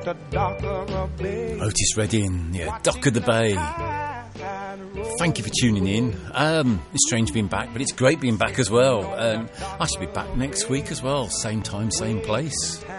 Otis Redding, yeah, Dock of the Bay. Thank you for tuning in. It's strange being back, but it's great being back as well. I should be back next week as well. Same time, same place.